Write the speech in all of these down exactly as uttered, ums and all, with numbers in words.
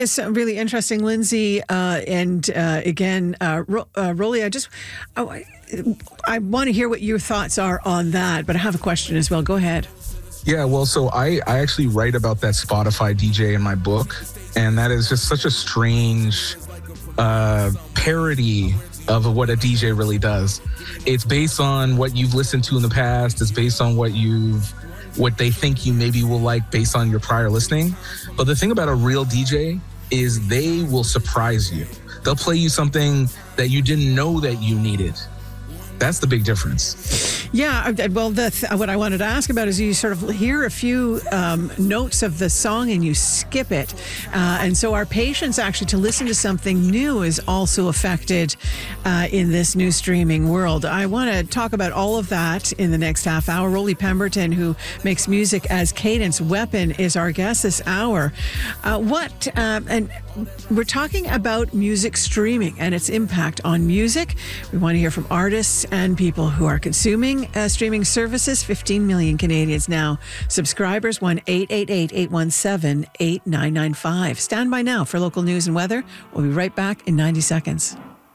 It's really interesting, Lindsay, uh, and uh, again, uh, Ro- uh, Rolly, I just, oh, I, I want to hear what your thoughts are on that, but I have a question as well. Go ahead. Yeah, well, so I, I actually write about that Spotify D J in my book, and that is just such a strange uh, parody of what a D J really does. It's based on what you've listened to in the past. It's based on what you've, what they think you maybe will like based on your prior listening. But the thing about a real D J is they will surprise you. They'll play you something that you didn't know that you needed. That's the big difference. Yeah, well, the th- what I wanted to ask about is you sort of hear a few um, notes of the song and you skip it. Uh, and so our patience actually to listen to something new is also affected uh, in this new streaming world. I want to talk about all of that in the next half hour. Rolly Pemberton, who makes music as Cadence Weapon, is our guest this hour. Uh, what, uh, and we're talking about music streaming and its impact on music. We want to hear from artists and people who are consuming uh, streaming services. fifteen million Canadians now. Subscribers, one eight eight eight, eight one seven, eight nine nine five. Stand by now for local news and weather. We'll be right back in ninety seconds.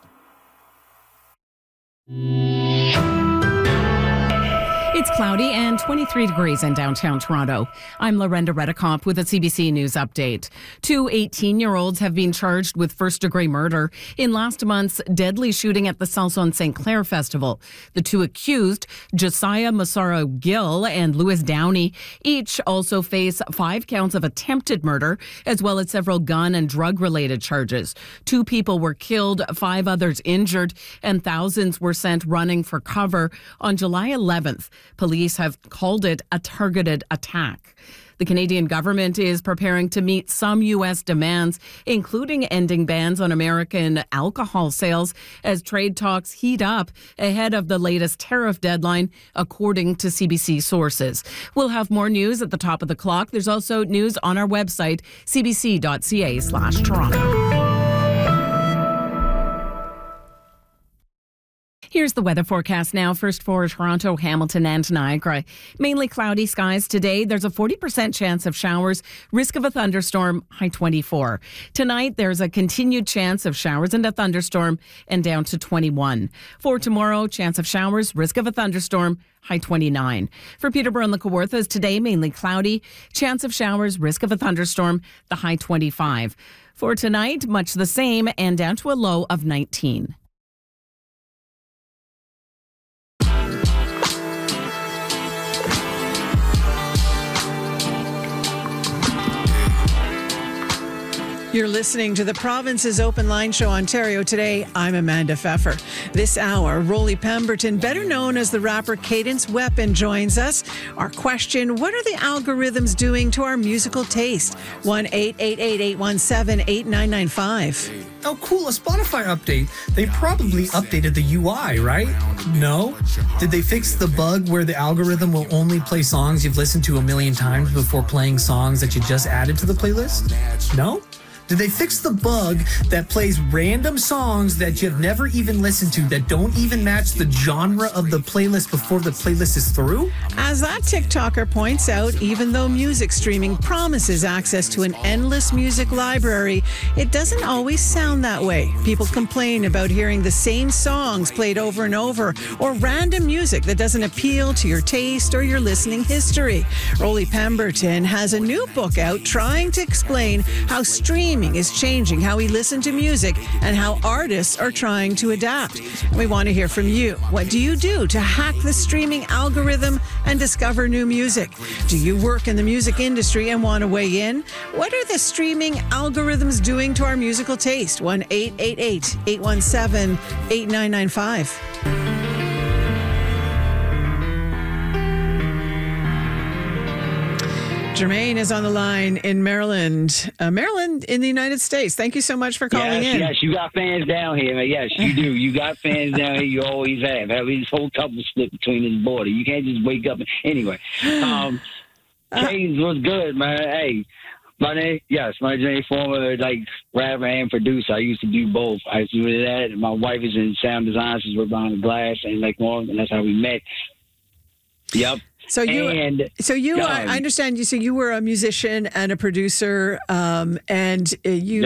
It's cloudy and twenty-three degrees in downtown Toronto. I'm Lorenda Redicomp with a C B C News update. Two eighteen-year-olds have been charged with first-degree murder in last month's deadly shooting at the Salson Saint Clair Festival. The two accused, Josiah Massaro Gill and Louis Downey, each also face five counts of attempted murder, as well as several gun and drug-related charges. Two people were killed, five others injured, and thousands were sent running for cover on July eleventh. Police have called it a targeted attack. The Canadian government is preparing to meet some U S demands, including ending bans on American alcohol sales as trade talks heat up ahead of the latest tariff deadline, according to C B C sources. We'll have more news at the top of the clock. There's also news on our website, c b c dot c a slash toronto. Here's the weather forecast now. First for Toronto, Hamilton and Niagara. Mainly cloudy skies today. There's a forty percent chance of showers. Risk of a thunderstorm, high twenty-four. Tonight, there's a continued chance of showers and a thunderstorm and down to twenty-one. For tomorrow, chance of showers, risk of a thunderstorm, high twenty-nine. For Peterborough and the Kawarthas today, mainly cloudy. Chance of showers, risk of a thunderstorm, the high twenty-five. For tonight, much the same and down to a low of nineteen. You're listening to the Province's Open Line Show, Ontario Today. I'm Amanda Pfeffer. This hour, Rolly Pemberton, better known as the rapper Cadence Weapon, joins us. Our question, what are the algorithms doing to our musical taste? one eight eight eight, eight one seven, eight nine nine five. Oh, cool, a Spotify update. They probably updated the U I, right? No? Did they fix the bug where the algorithm will only play songs you've listened to a million times before playing songs that you just added to the playlist? No? Did they fix the bug that plays random songs that you've never even listened to that don't even match the genre of the playlist before the playlist is through? As that TikToker points out, even though music streaming promises access to an endless music library, it doesn't always sound that way. People complain about hearing the same songs played over and over, or random music that doesn't appeal to your taste or your listening history. Rolly Pemberton has a new book out trying to explain how streaming is changing how we listen to music and how artists are trying to adapt. And we want to hear from you. What do you do to hack the streaming algorithm and discover new music? Do you work in the music industry and want to weigh in? What are the streaming algorithms doing to our musical taste? one eight eight eight, eight one seven, eight nine nine five. Jermaine is on the line in Maryland. Uh, Maryland in the United States. Thank you so much for calling yes, in. Yes, you got fans down here, man. Yes, you do. You got fans down here. You always have. Have this whole couple split between this border. You can't just wake up. Anyway, um, uh, Cadence was good, man. Hey, my name, yes, my name, former like rapper and producer. I used to do both. I used to do that. My wife is in sound design. She's working behind the glass and like more, and that's how we met. Yep. So you, and so you, no, are, I understand you. So you were a musician and a producer, um, and uh, you